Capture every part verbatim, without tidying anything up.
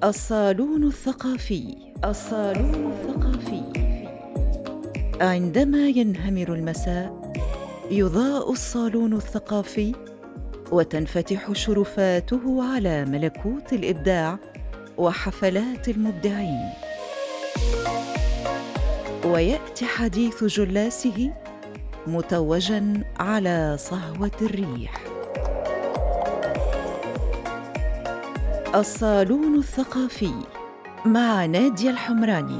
الصالون الثقافي. الصالون الثقافي. عندما ينهمر المساء يضاء الصالون الثقافي وتنفتح شرفاته على ملكوت الإبداع وحفلات المبدعين، ويأتي حديث جلاسه متوجاً على صهوة الريح. الصالون الثقافي مع نادية الحمراني.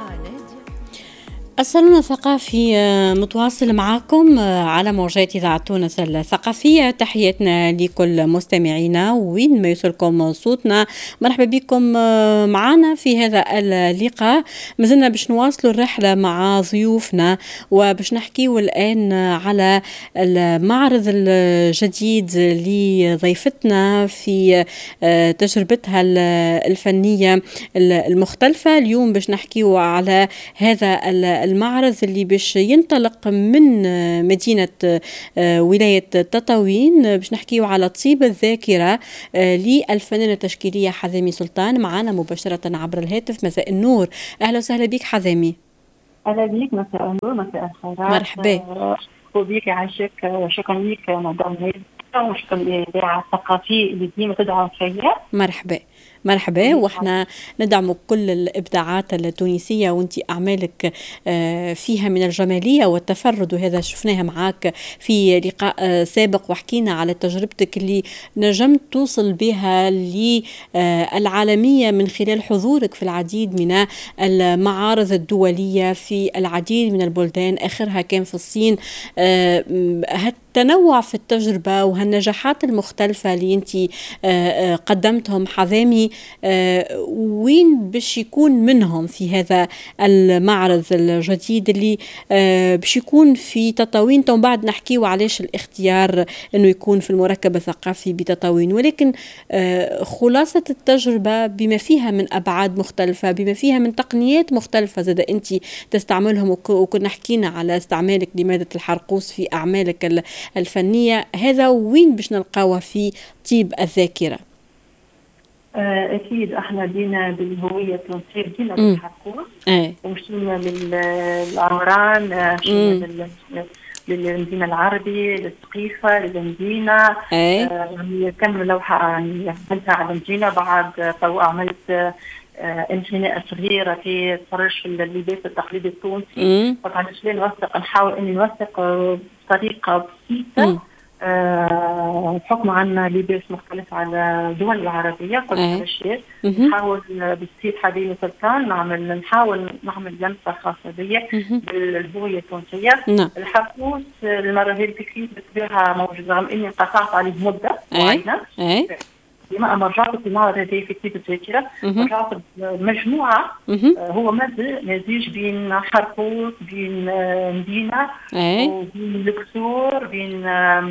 الصالون الثقافي متواصل معكم على موجات إذاعة تونس الثقافية. تحياتنا لكل مستمعينا وين ما يوصلكم صوتنا. مرحبا بكم معنا في هذا اللقاء. مازلنا باش نواصلوا الرحلة مع ضيوفنا وباش نحكيوا الآن على المعرض الجديد لضيفتنا في تجربتها الفنية المختلفة. اليوم باش نحكيوا على هذا المعرض اللي باش ينطلق من مدينة ولاية تطاوين. باش نحكيو على طيب الذاكرة للفنانة التشكيلية حذامي سلطان معنا مباشرة عبر الهاتف. مساء النور، أهلا وسهلا بك حذامي. أهلا بك، مساء النور، مساء الخيرات. مرحبا وبيك يعيشك. شكرا لك مدام هيدا وشكرا للإذاعة الثقافية اللي ديما تدعم فيا. مرحبا مرحبا. واحنا ندعم كل الابداعات التونسيه وانت اعمالك فيها من الجماليه والتفرد، وهذا شفناها معاك في لقاء سابق وحكينا على تجربتك اللي نجمت توصل بها للعالميه من خلال حضورك في العديد من المعارض الدوليه في العديد من البلدان، اخرها كان في الصين. التنوع في التجربه وهالنجاحات المختلفه اللي انت قدمتهم حذامي، وين باش يكون منهم في هذا المعرض الجديد اللي باش يكون في تطاوين؟ تو بعد نحكيو علاش الاختيار انه يكون في المركب الثقافي بتطاوين، ولكن خلاصة التجربة بما فيها من ابعاد مختلفة، بما فيها من تقنيات مختلفة زاد انت تستعملهم، وكنا حكينا على استعمالك لمادة الحرقوس في اعمالك الفنية. هذا وين باش نلقاوها في طيب الذاكرة؟ أكيد احنا دينا بالهوية التونسية، دينا بالحرقوس ومشينا للعمران، مشينا للمدينة العربي، للسقيفة، للمدينة. يعني كم لوحة يعني عملتها على المدينة. بعد تو عملت انحناء صغيرة في تفرج في اللباس التقليدي التونسي. طبعا شلون نوثق، نحاول اني نوثق بطريقة بسيطة بحكم عنا لباس مختلف على الدول العربية. كل الأشياء نحاول بالسيد حذامي سلطان نعمل نحاول نعمل لمسة خاصة بي بالهوية التونسية. الحرقوس المرة هذه الفكرة بطبيعة موجودة، رغم إني انقطعت عليه مدة معينة. لما رجعت في المعرض هذه في طيب الذاكرة رجعت مجموعة. هو مزيج بين حرقوس، بين مدينة، وبين لكسور، بين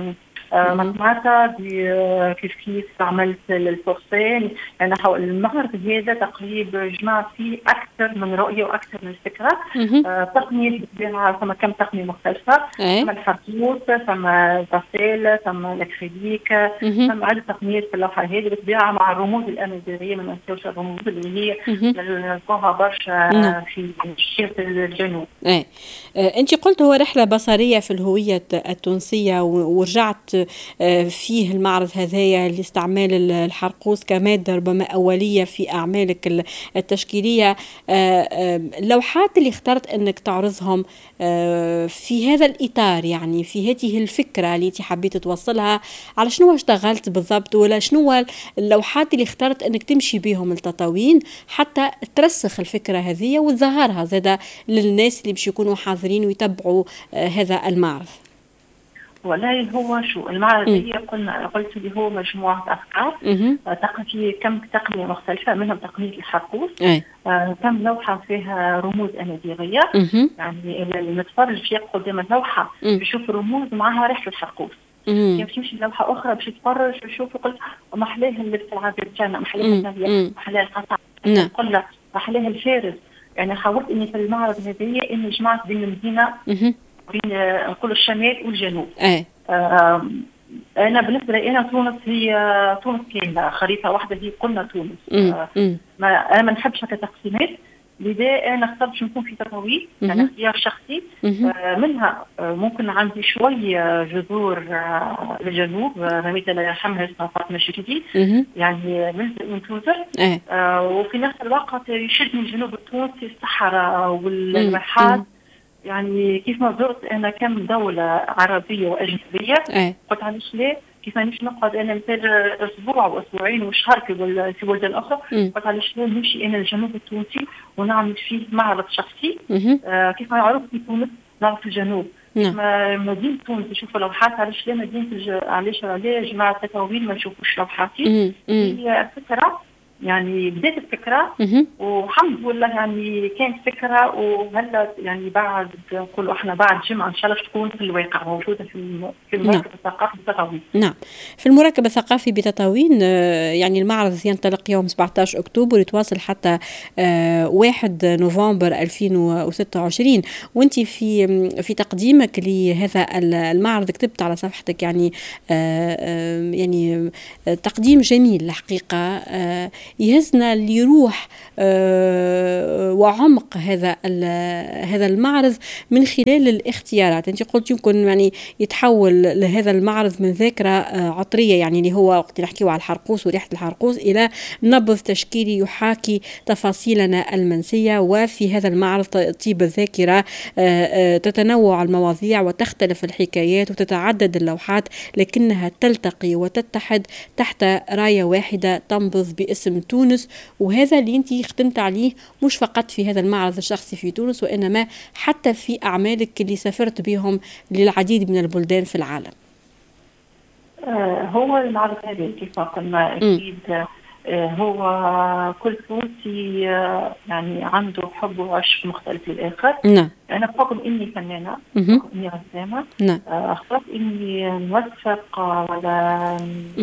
مطماطة، كيف كيف عملت الفرسان. يعني حول المعرض هذا تقريبا جمعت فيه أكثر من رؤية وأكثر من فكرة. تقنية بطبيعة، ثم كم تقنية مختلفة، ثم الحرقوس، ثم الغسالة، ثم الأكريليك، ثم عدة تقنيات في اللوحة هذه بطبيعة مع الرموز الأمازيغية. ما ننساوش الرموز اللي هي نلقاها برشا في شيرة الجنوب. ايه انت قلت هو رحلة بصرية في الهوية التونسية، ورجعت فيه المعرض هذايا لاستعمال الحرقوس كمادة ربما أولية في أعمالك التشكيلية. اللوحات اللي اخترت أنك تعرضهم في هذا الإطار، يعني في هذه الفكرة اللي انت حبيت توصلها، على شنو اشتغلت بالضبط؟ ولا شنو اللوحات اللي اخترت أنك تمشي بهم التطاوين حتى ترسخ الفكرة هذه وتظهرها زادة للناس اللي باش يكونوا حاضرين ويتبعوا هذا المعرض؟ والله هو شو المعرض هي قلنا قلت لي هو مجموعة أفكار تقنية، كم تقنية مختلفة، منهم تقنية الحرقوس. آه، كم لوحة فيها رموز أمازيغية. يعني اللي متفرج فيها قدام اللوحة بيشوف رموز معها ريحة الحرقوس. كيف يمشي لوحة أخرى باش يتفرج ويشوف يقول محلاه اللبس العبيرجانة، محلاه النبية، محلاه القطع، قلة محلاه الفارس. يعني حاولت إني في المعرض هذه إني جمعت بين المدينة بين نقول الشمال والجنوب. آه انا بالنسبه لي انا تونس هي تونس كامله، خريطه واحده هي كلنا تونس. آه ما انا ما نحبش هكا تقسيمات، لذا انا اخترت باش نكون في تطاوين، يعني اختيار شخصي. آه منها آه ممكن عندي شويه جذور آه للجنوب، رميت الله يرحمها اسمها فاطمه الشريدي، يعني من من تونس. آه وفي نفس الوقت يشدني الجنوب التونسي، الصحراء والواحات. يعني كيف ما زرت انا كم دوله عربيه واجنبيه، قلت علاش لا كيف مانيش نقعد انا مثل اسبوع واسبوعين وشهر في في بلدان اخرى، قلت علاش لا نمشي انا الجنوب التونسي ونعمل فيه معرض شخصي. آه كيف ما نعرف في تونس نعرف الجنوب، ما مدينه تونس نشوفوا لوحات، علاش لا مدينه الج... علاش لا جماعه التطاوين ما نشوفوش لوحاتي. هي فكره يعني بدات الفكره والحمد لله يعني كانت فكره، وهلا يعني بعد نقولوا احنا بعد جمعه ان شاء الله تكون في الواقع موجوده في في المركب الثقافي بتطاوين. نعم، في المركب الثقافي بتطاوين يعني المعرض ينطلق يوم سبعة عشر أكتوبر يتواصل حتى واحد نوفمبر ألفين وستة وعشرين، وانت في في تقديمك لهذا المعرض كتبت على صفحتك يعني يعني تقديم جميل الحقيقه، يهزنا لروح آه وعمق هذا هذا المعرض من خلال الاختيارات. انت قلت يمكن يعني يتحول لهذا المعرض من ذاكره آه عطريه، يعني اللي هو وقت نحكيو على الحرقوس وريحه الحرقوس، الى نبض تشكيلي يحاكي تفاصيلنا المنسيه. وفي هذا المعرض طيب الذاكره آه آه تتنوع المواضيع وتختلف الحكايات وتتعدد اللوحات، لكنها تلتقي وتتحد تحت رايه واحده تنبض باسم تونس. وهذا اللي انت ختمت عليه مش فقط في هذا المعرض الشخصي في تونس، وإنما حتى في أعمالك اللي سافرت بهم للعديد من البلدان في العالم. آه هو المعرض هذا كيف ما قلنا أكيد آه هو كل تونسي آه يعني عنده حب وعشق مختلف للآخر. نعم. أنا بحكم إني فنانة، بحكم إني رسامة، نعم. آه اخترت إني نوثق ولا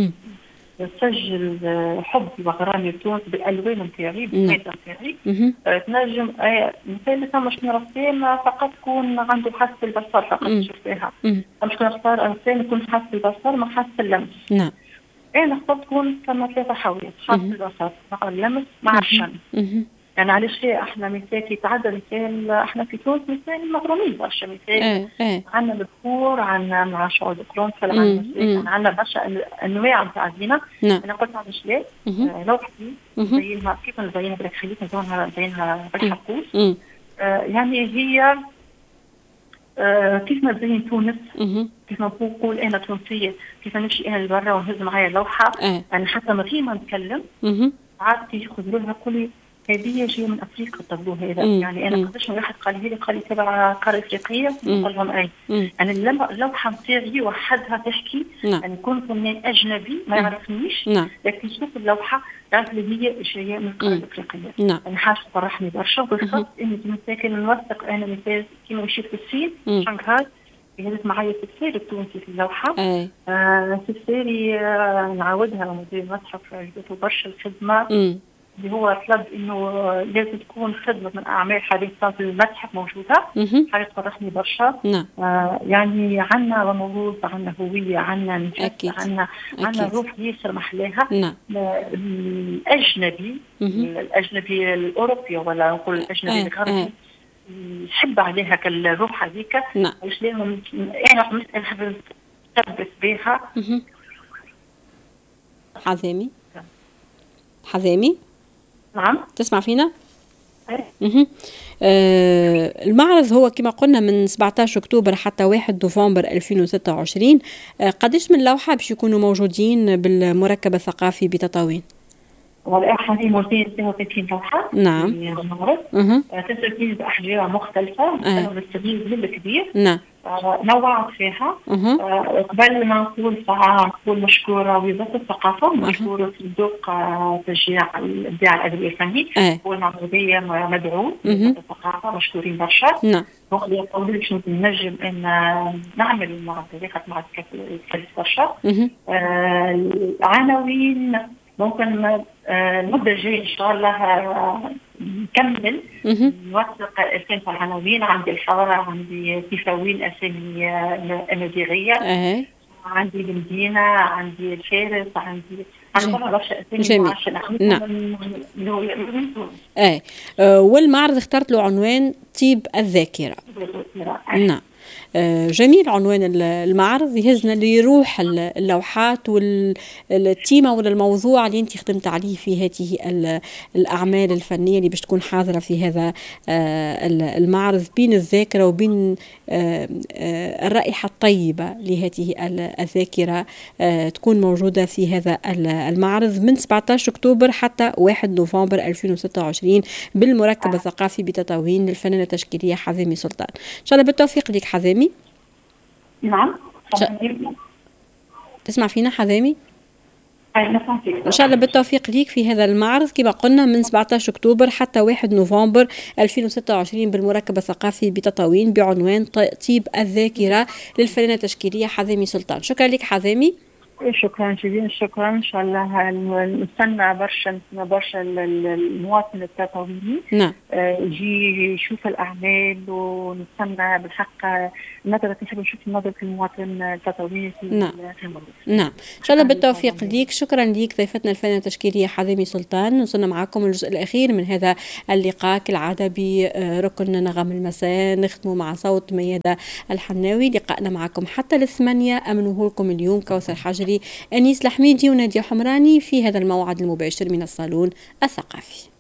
نسجل حبي وغرامي لتونس بالالوان نتاعي بالماده نتاعي. تنجم مثال ثم شنو رسام فقط تكون عنده حاسه البصر فقط شفتها، مش كون نختار انسان يكون حاسه البصر ما حاسه اللمس. نعم. انا اخترت تكون ثم ثلاثه حواس، حاسه البصر مع اللمس مع الشم. يعني علاش احنا مثال يتعدى مثال احنا في تونس مثال مغرومين برشا، مثال عندنا البخور، عندنا مع شعوب قرنفل، عندنا عندنا برشا انواع نتاع زينه. انا قلت علاش لا لوحتي نزينها كيف نزينها بالخليط، نزينها نزينها بالحقوس. آه يعني هي آه كيف ما تزين تونس، كيف ما نقول انا تونسيه، كيف نمشي انا لبرا ونهز معايا لوحه يعني حتى من غير ما نتكلم عاد ياخذوا لها كل هذه جايه من افريقيا الطابلو هذا. يعني انا قداش واحد قال لي قال لي تبع قاره افريقيه، قال لهم اي انا يعني اللوحه نتاعي وحدها تحكي يعني كون فنان اجنبي ما يعرفنيش لكن شوف اللوحه تعرف اللي هي جايه من قاره افريقيه. يعني حاجه فرحني برشا، وبالخاص اني مساكن نوثق انا مثال كيما مشيت في الصين شنغهاي هذت معايا السفاري التونسي في اللوحه. آه السفاري آه نعاودها مدير المتحف عجبته برشا الخدمه اللي هو طلب انه لازم تكون خدمه من اعمال حديثه في المتحف موجوده. حاجه تفرحني برشا. آه يعني عندنا رموز، عندنا هويه، عندنا نفس، عندنا عندنا روح ياسر محلاها. الاجنبي الاجنبي الاوروبي ولا نقول الاجنبي الغربي يحب عليها كالروح هذيك. علاش لازم انا نحب نثبت بها. حزامي حزامي نعم تسمع فينا؟ ايه آه المعرض هو كما قلنا من سبعة عشر أكتوبر حتى واحد نوفمبر ألفين وستة وعشرين. آه قديش من لوحة باش يكونوا موجودين بالمركب الثقافي بتطاوين؟ والآن حاليا موجودين اثنين وثلاثين لوحة. نعم. المعرض تسجيل بأحجار مختلفة من الصغير للكبير. نعم. آه نوعت فيها. آه قبل ما نقول ساعة نقول مشكورة وزارة الثقافة، مشكورة صندوق آه تشجيع الإبداع الأدبي الفني والمعرضية مدعو وزارة الثقافة، مشكورين برشا. نعم. وقت يقولوا باش نجم ان نعمل المعرض هذاك مع كيف برشا. العناوين ممكن آه المدة الجاية إن شاء الله نكمل نوثق أسامي العناوين. عندي الحوارة، عندي تفاوين أسامي مديرية، عندي المدينة، عندي الفارس، عندي عندي برشا أسامي. جميل. نعم. اللي هو من تونس. ايه آه والمعرض اخترت له عنوان طيب الذاكرة. نعم. آه جميل عنوان المعرض، يهزنا لروح اللوحات والتيمة ولا الموضوع اللي انت خدمت عليه في هذه الأعمال الفنية اللي باش تكون حاضرة في هذا آه المعرض، بين الذاكرة وبين آه آه الرائحة الطيبة لهذه الذاكرة آه تكون موجودة في هذا المعرض من سبعة عشر أكتوبر حتى واحد نوفمبر ألفين وستة وعشرين بالمركب الثقافي بتطاوين للفنانة التشكيلية حذامي سلطان. إن شاء الله بالتوفيق لك حذامي. نعم. ش... تسمع فينا حذامي؟ إن شاء الله بالتوفيق ليك في هذا المعرض كما قلنا من سبعة عشر أكتوبر حتى واحد نوفمبر ألفين وستة وعشرين بالمركب الثقافي بتطاوين بعنوان طيب الذاكرة للفنانة التشكيلية حذامي سلطان. شكرا لك حذامي. شكرا جزيلا. شكرا. ان شاء الله نستنى برشا برشا المواطن التطاويني نعم يجي يشوف الاعمال، ونستنى بالحق نظره نحب نشوف نظره المواطن التطاويني في نعم نعم ان شاء الله بالتوفيق ليك. شكرا ليك ضيفتنا الفنانه التشكيليه حذامي سلطان. وصلنا معكم الجزء الاخير من هذا اللقاء كالعاده بركن نغم المساء، نختموا مع صوت ميادة الحناوي. لقائنا معكم حتى الثمانية امنوه لكم اليوم كوثر حجري، أنيس الحميدي ونادية حمراني في هذا الموعد المباشر من الصالون الثقافي.